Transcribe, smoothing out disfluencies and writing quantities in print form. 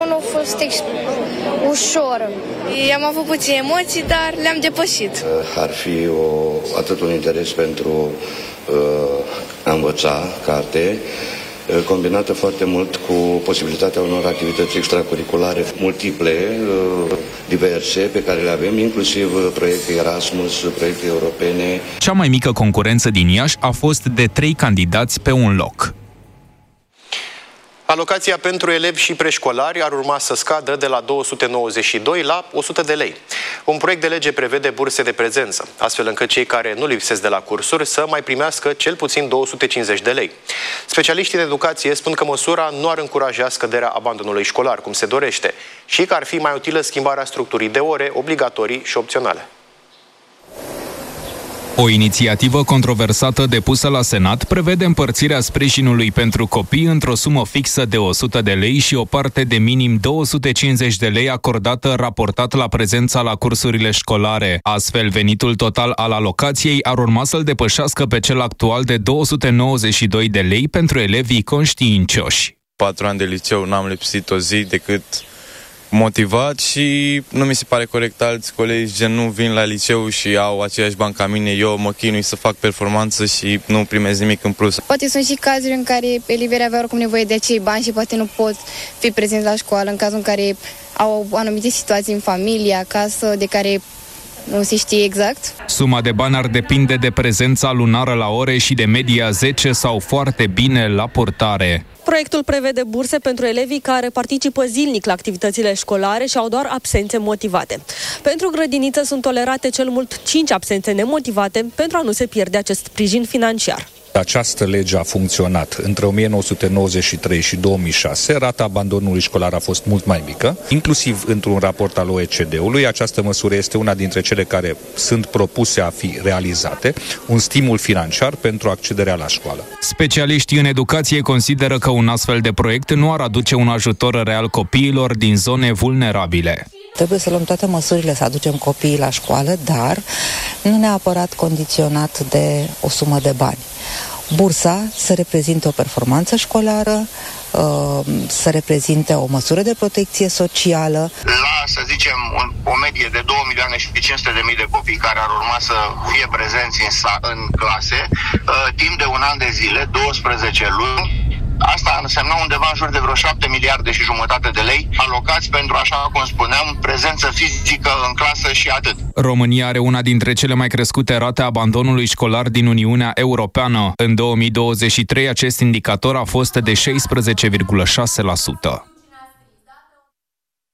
Nu a fost ușor. Am avut puține emoții, dar le-am depășit. Ar fi atât un interes pentru a învăța carte, combinată foarte mult cu posibilitatea unor activități extracurriculare multiple, diverse, pe care le avem, inclusiv proiecte Erasmus, proiecte europene. Cea mai mică concurență din Iași a fost de 3 candidați pe un loc. Alocația pentru elevi și preșcolari ar urma să scadă de la 292 la 100 de lei. Un proiect de lege prevede burse de prezență, astfel încât cei care nu lipsesc de la cursuri să mai primească cel puțin 250 de lei. Specialiștii în educație spun că măsura nu ar încuraja scăderea abandonului școlar, cum se dorește, și că ar fi mai utilă schimbarea structurii de ore obligatorii și opționale. O inițiativă controversată depusă la Senat prevede împărțirea sprijinului pentru copii într-o sumă fixă de 100 de lei și o parte de minim 250 de lei acordată raportat la prezența la cursurile școlare. Astfel, venitul total al alocației ar urma să-l depășească pe cel actual de 292 de lei pentru elevii conștiincioși. 4 ani de liceu n-am lipsit o zi decât motivat și nu mi se pare corect alți colegi gen nu vin la liceu și au aceiași bani ca mine, eu mă chinui să fac performanță și nu primez nimic în plus. Poate sunt și cazuri în care elevii aveau oricum nevoie de acei bani și poate nu pot fi prezenți la școală, în cazul în care au anumite situații în familie, acasă, de care nu se știe exact. Suma de bani ar depinde de prezența lunară la ore și de media 10 sau foarte bine la purtare. Proiectul prevede burse pentru elevii care participă zilnic la activitățile școlare și au doar absențe motivate. Pentru grădiniță sunt tolerate cel mult 5 absențe nemotivate pentru a nu se pierde acest sprijin financiar. Această lege a funcționat între 1993 și 2006. Rata abandonului școlar a fost mult mai mică, inclusiv într-un raport al OECD-ului. Această măsură este una dintre cele care sunt propuse a fi realizate, un stimul financiar pentru accederea la școală. Specialiștii în educație consideră că un astfel de proiect nu ar aduce un ajutor real copiilor din zone vulnerabile. Trebuie să luăm toate măsurile să aducem copiii la școală, dar nu neapărat condiționat de o sumă de bani. Bursa să reprezinte o performanță școlară, să reprezinte o măsură de protecție socială. La, să zicem, o medie de 2.500.000 de copii care ar urma să fie prezenți în clase, timp de un an de zile, 12 luni, asta însemna undeva în jur de vreo 7 miliarde și jumătate de lei alocați pentru, așa cum spuneam, prezență fizică în clasă și atât. România are una dintre cele mai crescute rate a abandonului școlar din Uniunea Europeană. În 2023, acest indicator a fost de 16,6%.